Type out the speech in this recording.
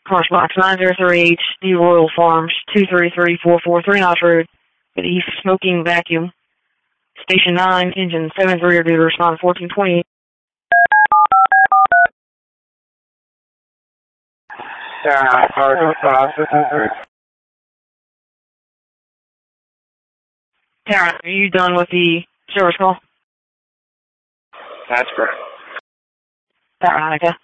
Commerce Box 903H, D Royal Farms, 23343 Notch Road, with East Smoking Vacuum. Station 9, engine 73 are due to respond 1420. Tara, are you done with the service call? That's correct. Veronica.